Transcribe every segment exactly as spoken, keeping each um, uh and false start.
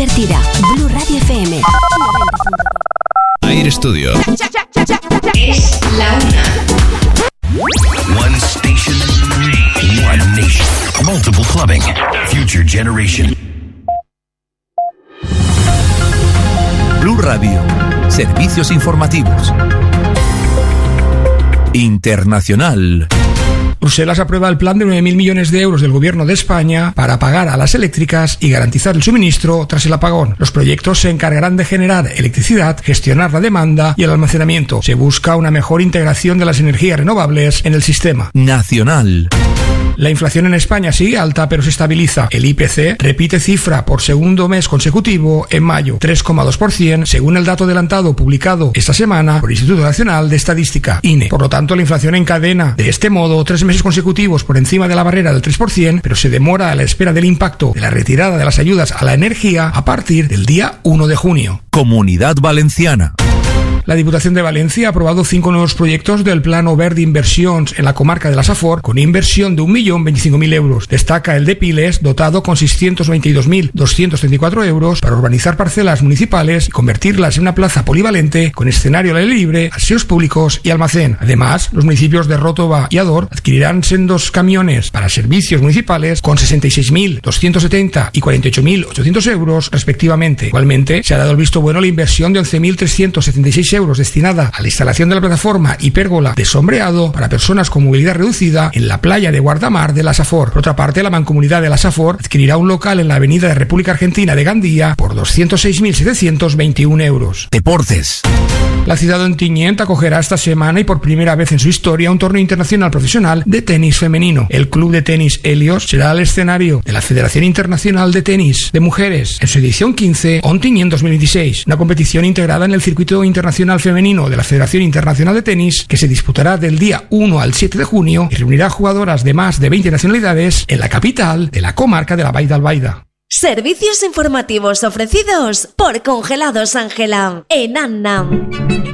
divertida. Blue Radio F M. Air Studio. Es la una. One station, one nation. Multiple clubbing. Future generation. Blue Radio. Servicios informativos. Internacional. Bruselas aprueba el plan de nueve mil millones de euros del Gobierno de España para pagar a las eléctricas y garantizar el suministro tras el apagón. Los proyectos se encargarán de generar electricidad, gestionar la demanda y el almacenamiento. Se busca una mejor integración de las energías renovables en el sistema. Nacional. La inflación en España sigue alta, pero se estabiliza. El I P C repite cifra por segundo mes consecutivo en mayo, tres coma dos por ciento, según el dato adelantado publicado esta semana por el Instituto Nacional de Estadística, I N E. Por lo tanto, la inflación encadena de este modo tres meses consecutivos por encima de la barrera del tres por ciento, pero se demora a la espera del impacto de la retirada de las ayudas a la energía a partir del día uno de junio. Comunidad Valenciana. La Diputación de Valencia ha aprobado cinco nuevos proyectos del Plano Verde Inversions en la comarca de la Safor, con inversión de un millón veinticinco mil euros. Destaca el de Piles, dotado con seiscientos veintidós mil doscientos treinta y cuatro euros para urbanizar parcelas municipales y convertirlas en una plaza polivalente con escenario al aire libre, aseos públicos y almacén. Además, los municipios de Rótova y Ador adquirirán sendos camiones para servicios municipales con sesenta y seis mil doscientos setenta y cuarenta y ocho mil ochocientos euros respectivamente. Igualmente, se ha dado el visto bueno a la inversión de once mil trescientos setenta y seis euros destinada a la instalación de la plataforma y pérgola de sombreado para personas con movilidad reducida en la playa de Guardamar de la Safor. Por otra parte, la Mancomunidad de la Safor adquirirá un local en la avenida de República Argentina de Gandía por doscientos seis mil setecientos veintiuno euros. Deportes. La ciudad de Ontinyent acogerá esta semana y por primera vez en su historia un torneo internacional profesional de tenis femenino. El club de tenis Helios será el escenario de la Federación Internacional de Tenis de Mujeres en su edición quince Ontinyent dos mil veintiséis, una competición integrada en el circuito internacional femenino de la Federación Internacional de Tenis que se disputará del día uno al siete de junio y reunirá jugadoras de más de veinte nacionalidades en la capital de la comarca de la Baida Albaida. Servicios informativos ofrecidos por Congelados Ángela en Annam.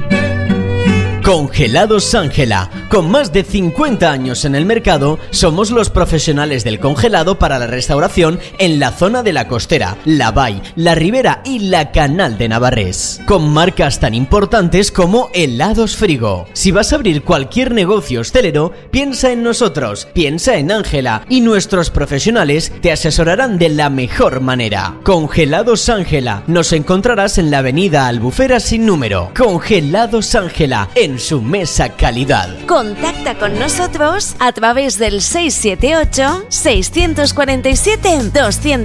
Congelados Ángela. Con más de cincuenta años en el mercado, somos los profesionales del congelado para la restauración en la zona de la Costera, la Bay, la Ribera y la Canal de Navarrés. Con marcas tan importantes como Helados Frigo. Si vas a abrir cualquier negocio hostelero, piensa en nosotros, piensa en Ángela y nuestros profesionales te asesorarán de la mejor manera. Congelados Ángela. Nos encontrarás en la avenida Albufera sin número. Congelados Ángela, en su mesa calidad. Contacta con nosotros a través del seis siete ocho, seis cuatro siete, dos cero